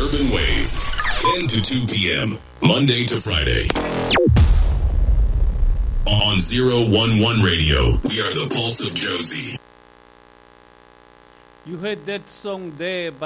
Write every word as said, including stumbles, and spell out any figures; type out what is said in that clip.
Urban Wave, ten to two p.m., Monday to Friday. On zero one one Radio, we are the Pulse of Josie. You heard that song there by